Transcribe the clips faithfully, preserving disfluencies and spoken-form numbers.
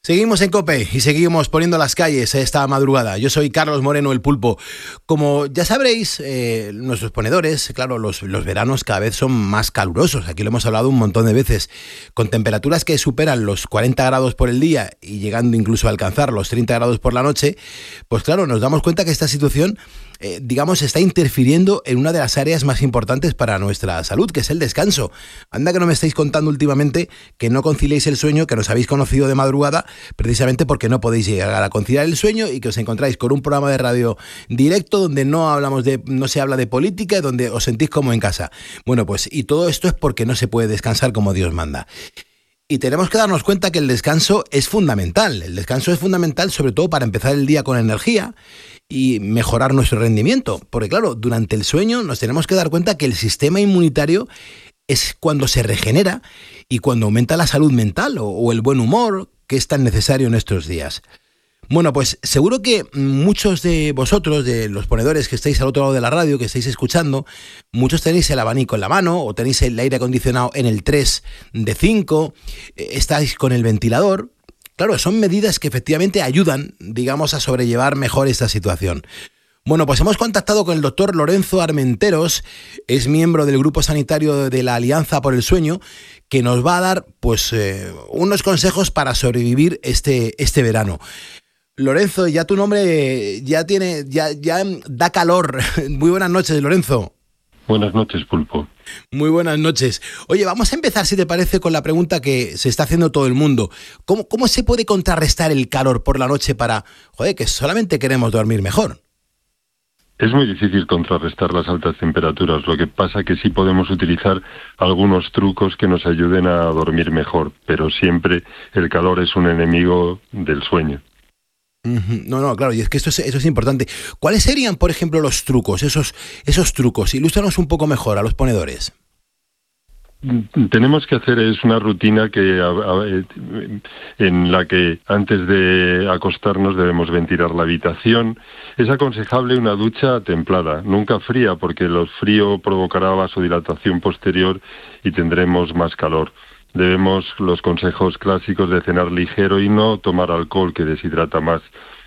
Seguimos en COPE y seguimos poniendo las calles esta madrugada. Yo soy Carlos Moreno, el Pulpo. Como ya sabréis, eh, nuestros ponedores, claro, los, los veranos cada vez son más calurosos. Aquí lo hemos hablado un montón de veces. Con temperaturas que superan los cuarenta grados por el día y llegando incluso a alcanzar los treinta grados por la noche, pues claro, nos damos cuenta que esta situación, eh, digamos, está interfiriendo en una de las áreas más importantes para nuestra salud, que es el descanso. Anda que no me estáis contando últimamente que no conciliéis el sueño, que nos habéis conocido de madrugada, precisamente porque no podéis llegar a conciliar el sueño y que os encontráis con un programa de radio directo donde no hablamos de, no se habla de política, donde os sentís como en casa. Bueno, pues y todo esto es porque no se puede descansar como Dios manda. Y tenemos que darnos cuenta que el descanso es fundamental. El descanso es fundamental sobre todo para empezar el día con energía y mejorar nuestro rendimiento. Porque claro, durante el sueño nos tenemos que dar cuenta que el sistema inmunitario es cuando se regenera y cuando aumenta la salud mental o, o el buen humor, que es tan necesario en estos días. Bueno, pues seguro que muchos de vosotros, de los ponedores que estáis al otro lado de la radio, que estáis escuchando, muchos tenéis el abanico en la mano o tenéis el aire acondicionado en el tres de cinco, estáis con el ventilador. Claro, son medidas que efectivamente ayudan, digamos, a sobrellevar mejor esta situación. Bueno, pues hemos contactado con el doctor Lorenzo Armenteros, es miembro del Grupo Sanitario de la Alianza por el Sueño, que nos va a dar pues eh, unos consejos para sobrevivir este, este verano. Lorenzo, ya tu nombre ya tiene, ya, ya da calor. Muy buenas noches, Lorenzo. Buenas noches, Pulpo. Muy buenas noches. Oye, vamos a empezar, si te parece, con la pregunta que se está haciendo todo el mundo. ¿Cómo, cómo se puede contrarrestar el calor por la noche para, joder, que solamente queremos dormir mejor? Es muy difícil contrarrestar las altas temperaturas, lo que pasa que sí podemos utilizar algunos trucos que nos ayuden a dormir mejor, pero siempre el calor es un enemigo del sueño. No, no, claro, y es que esto es, eso es importante. ¿Cuáles serían, por ejemplo, los trucos, esos, esos trucos? Ilústranos un poco mejor a los ponedores. Tenemos que hacer es una rutina que a, a, en la que antes de acostarnos debemos ventilar la habitación. Es aconsejable una ducha templada, nunca fría, porque el frío provocará vasodilatación posterior y tendremos más calor. Debemos los consejos clásicos de cenar ligero y no tomar alcohol, que deshidrata más.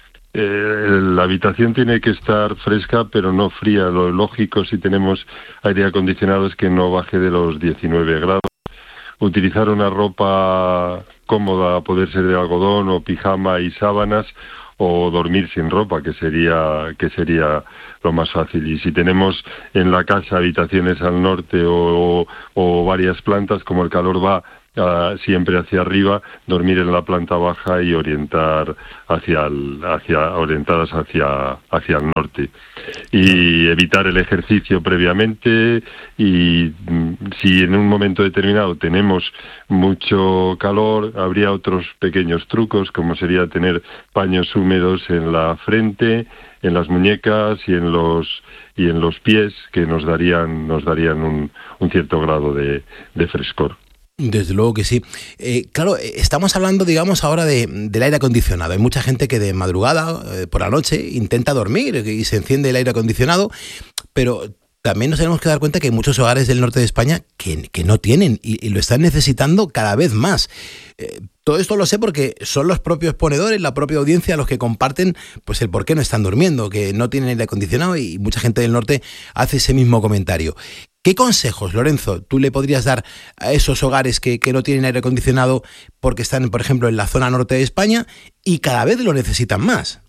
Eh, la habitación tiene que estar fresca pero no fría. Lo lógico, si tenemos aire acondicionado, es que no baje de los diecinueve grados. Utilizar una ropa cómoda, a poder ser de algodón o pijama y sábanas, o dormir sin ropa, que sería que sería lo más fácil. Y si tenemos en la casa habitaciones al norte o, o, o varias plantas, como el calor va Uh, siempre hacia arriba, dormir en la planta baja y orientar hacia el, hacia orientadas hacia hacia el norte, y evitar el ejercicio previamente. Y mm, si en un momento determinado tenemos mucho calor, habría otros pequeños trucos, como sería tener paños húmedos en la frente, en las muñecas y en los y en los pies, que nos darían nos darían un, un cierto grado de, de frescor. Desde luego que sí. Eh, claro, estamos hablando, digamos, ahora de, del aire acondicionado. Hay mucha gente que de madrugada, eh, por la noche, intenta dormir y se enciende el aire acondicionado, pero también nos tenemos que dar cuenta que hay muchos hogares del norte de España que, que no tienen y, y lo están necesitando cada vez más. Eh, todo esto lo sé porque son los propios ponedores, la propia audiencia, los que comparten pues el por qué no están durmiendo, que no tienen aire acondicionado, y mucha gente del norte hace ese mismo comentario. ¿Qué consejos, Lorenzo, tú le podrías dar a esos hogares que, que no tienen aire acondicionado porque están, por ejemplo, en la zona norte de España y cada vez lo necesitan más?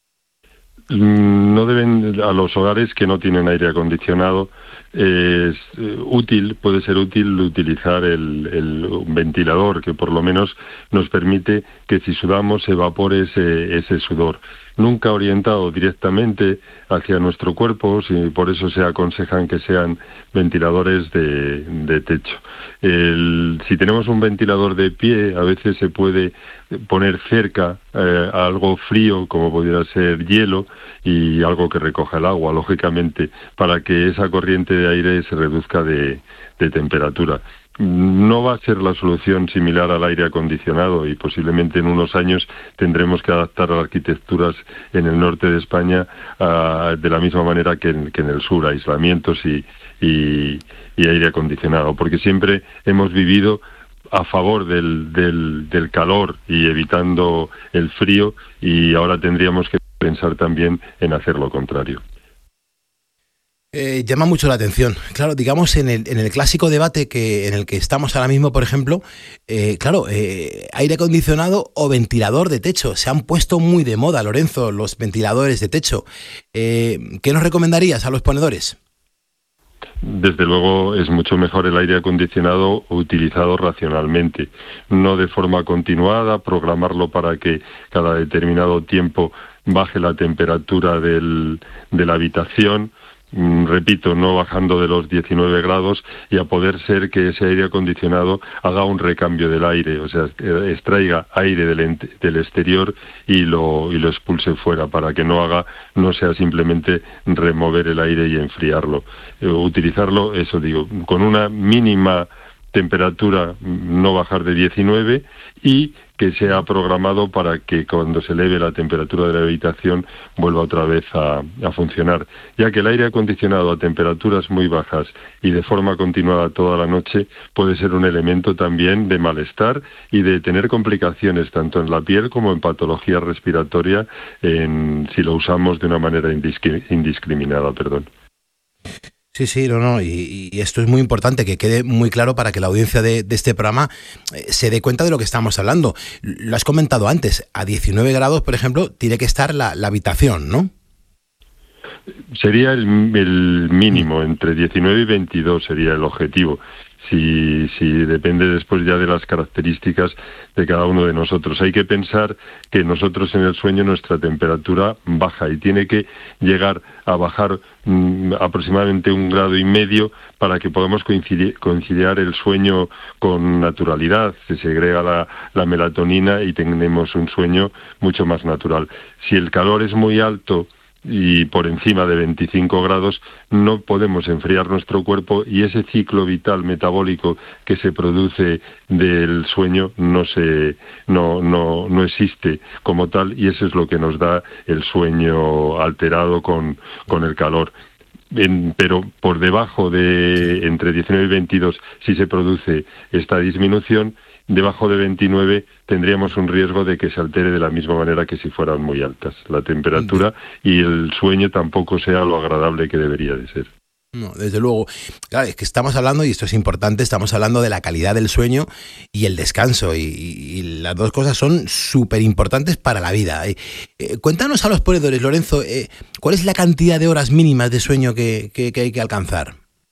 No deben, a los hogares que no tienen aire acondicionado, es eh, útil, puede ser útil utilizar el, el un ventilador, que por lo menos nos permite que si sudamos se evapore ese, ese sudor. Nunca orientado directamente hacia nuestro cuerpo, y por eso se aconsejan que sean ventiladores de, de techo. El, si tenemos un ventilador de pie, a veces se puede poner cerca eh, a algo frío, como pudiera ser hielo, y algo que recoja el agua, lógicamente, para que esa corriente de aire se reduzca de, de temperatura. No va a ser la solución similar al aire acondicionado, y posiblemente en unos años tendremos que adaptar las arquitecturas en el norte de España uh, de la misma manera que en, que en el sur, aislamientos y, y, y aire acondicionado, porque siempre hemos vivido a favor del, del, del calor y evitando el frío, y ahora tendríamos que pensar también en hacer lo contrario. Eh, llama mucho la atención. Claro, digamos, en el, en el clásico debate que en el que estamos ahora mismo, por ejemplo, eh, claro, eh, aire acondicionado o ventilador de techo. Se han puesto muy de moda, Lorenzo, los ventiladores de techo. Eh, ¿Qué nos recomendarías a los ponedores? Desde luego es mucho mejor el aire acondicionado utilizado racionalmente, no de forma continuada, programarlo para que cada determinado tiempo baje la temperatura del, de la habitación. Repito, no bajando de los diecinueve grados, y a poder ser que ese aire acondicionado haga un recambio del aire, o sea, extraiga aire del, del exterior y lo, y lo expulse fuera, para que no haga, no sea simplemente remover el aire y enfriarlo. Eh, utilizarlo, eso digo, con una mínima temperatura, no bajar de diecinueve, y que sea programado para que cuando se eleve la temperatura de la habitación vuelva otra vez a, a funcionar, ya que el aire acondicionado a temperaturas muy bajas y de forma continuada toda la noche puede ser un elemento también de malestar y de tener complicaciones tanto en la piel como en patología respiratoria en, si lo usamos de una manera indiscri- indiscriminada. Perdón. Sí, sí, no, no, y, y esto es muy importante, que quede muy claro para que la audiencia de, de este programa eh, se dé cuenta de lo que estamos hablando. Lo has comentado antes, a diecinueve grados, por ejemplo, tiene que estar la, la habitación, ¿no? Sería el, el mínimo, entre diecinueve y veintidós sería el objetivo. Si, si depende después ya de las características de cada uno de nosotros. Hay que pensar que nosotros en el sueño nuestra temperatura baja y tiene que llegar a bajar mmm, aproximadamente un grado y medio para que podamos coincidir, conciliar el sueño con naturalidad. Se segrega la, la melatonina y tenemos un sueño mucho más natural. Si el calor es muy alto y por encima de veinticinco grados, no podemos enfriar nuestro cuerpo, y ese ciclo vital metabólico que se produce del sueño no se no no no existe como tal, y eso es lo que nos da el sueño alterado con con el calor. En, pero por debajo de entre diecinueve y veintidós, si se produce esta disminución, debajo de veintinueve tendríamos un riesgo de que se altere de la misma manera que si fueran muy altas la temperatura, y el sueño tampoco sea lo agradable que debería de ser. No, desde luego. Claro, es que estamos hablando, y esto es importante, estamos hablando de la calidad del sueño y el descanso, y, y las dos cosas son súper importantes para la vida. Eh, eh, cuéntanos a los ponedores, Lorenzo, eh, ¿cuál es la cantidad de horas mínimas de sueño que, que, que hay que alcanzar?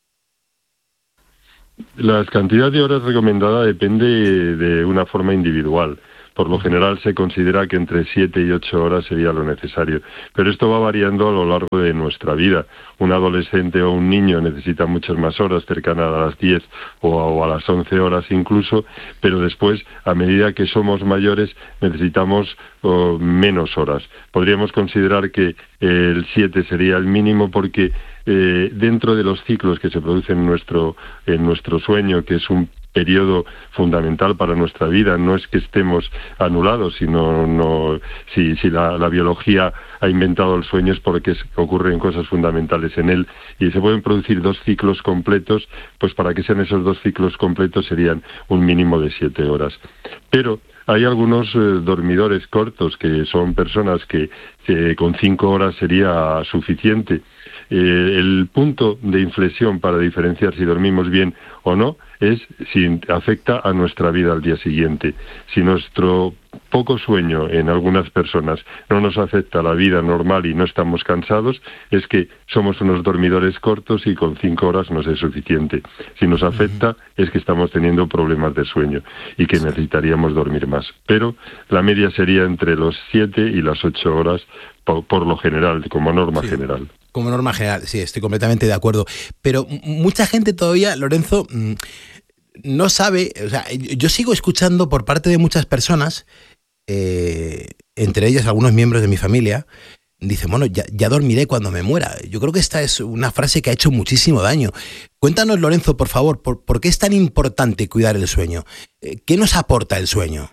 La cantidad de horas recomendada depende de una forma individual. Por lo general se considera que entre siete y ocho horas sería lo necesario, pero esto va variando a lo largo de nuestra vida. Un adolescente o un niño necesita muchas más horas, cercanas a las diez o a, o a las once horas incluso, pero después, a medida que somos mayores, necesitamos oh, menos horas. Podríamos considerar que el siete sería el mínimo, porque eh, dentro de los ciclos que se producen en nuestro, en nuestro sueño, que es un periodo fundamental para nuestra vida, no es que estemos anulados, sino no, si, si la, la biología ha inventado el sueño es porque es, ocurren cosas fundamentales en él, y se pueden producir dos ciclos completos, pues para que sean esos dos ciclos completos serían un mínimo de siete horas. Pero hay algunos eh, dormidores cortos, que son personas que, que con cinco horas sería suficiente. Eh, el punto de inflexión para diferenciar si dormimos bien o no es si afecta a nuestra vida al día siguiente. Si nuestro poco sueño en algunas personas no nos afecta a la vida normal y no estamos cansados, es que somos unos dormidores cortos y con cinco horas nos es suficiente. Si nos afecta, es que estamos teniendo problemas de sueño y que necesitaríamos dormir más. Pero la media sería entre los siete y las ocho horas por, por lo general, como norma sí. general. Como norma general, sí, estoy completamente de acuerdo. Pero mucha gente todavía, Lorenzo, no sabe, o sea, yo sigo escuchando por parte de muchas personas, eh, entre ellas algunos miembros de mi familia, dicen, bueno, ya, ya dormiré cuando me muera. Yo creo que esta es una frase que ha hecho muchísimo daño. Cuéntanos, Lorenzo, por favor, ¿por, por qué es tan importante cuidar el sueño? ¿Qué nos aporta el sueño?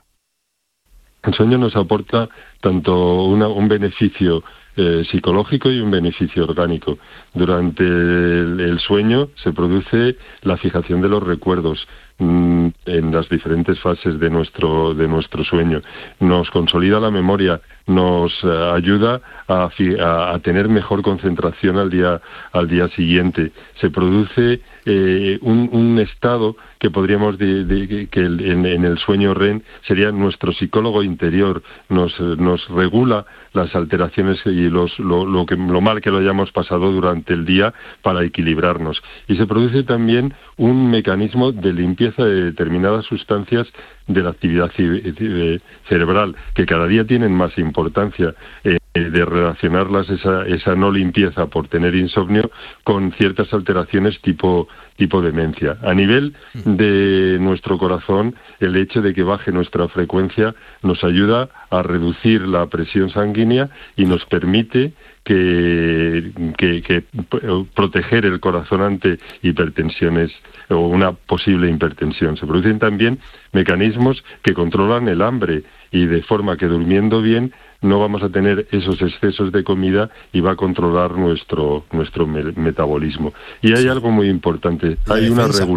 El sueño nos aporta tanto una, un beneficio Eh, psicológico y un beneficio orgánico. Durante el, el sueño se produce la fijación de los recuerdos. mmm, en las diferentes fases de nuestro de nuestro sueño. Nos consolida la memoria, nos uh, ayuda a, a, a tener mejor concentración al día al día siguiente. Se produce eh, un, un estado que podríamos de, de, que el, en, en el sueño R E M sería nuestro psicólogo interior, nos nos regula las alteraciones y los lo, lo que lo mal que lo hayamos pasado durante el día para equilibrarnos. Y se produce también un mecanismo de limpieza de determinadas sustancias de la actividad cerebral, que cada día tienen más importancia, eh, de relacionarlas, esa, esa no limpieza por tener insomnio, con ciertas alteraciones tipo, tipo demencia. A nivel de nuestro corazón, el hecho de que baje nuestra frecuencia nos ayuda a reducir la presión sanguínea y nos permite que, que, que proteger el corazón ante hipertensiones o una posible hipertensión. Se producen también mecanismos que controlan el hambre y de forma que durmiendo bien no vamos a tener esos excesos de comida y va a controlar nuestro nuestro me- metabolismo. Y hay algo muy importante, hay una regulación